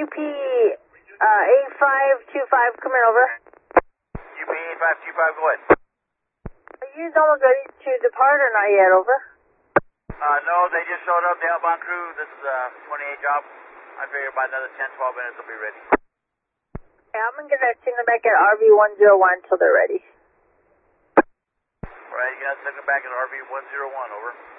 UP 8525 coming over. UP 8525, go ahead. Are you almost ready to depart or not yet? Over. No, they just showed up, the outbound crew. This is a 28 job. I figure by another 10, 12 minutes they'll be ready. Okay, I'm going to send them back at RV101 until they're ready. Alright, you got to send them back at RV101, over.